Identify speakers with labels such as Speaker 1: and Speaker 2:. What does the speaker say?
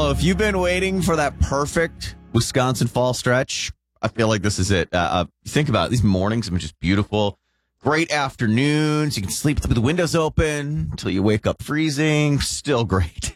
Speaker 1: Well, if you've been waiting for that perfect Wisconsin fall stretch, I feel like this is it. Think about it. These mornings have been just beautiful. Great afternoons. You can sleep with the windows open until you wake up freezing. Still great.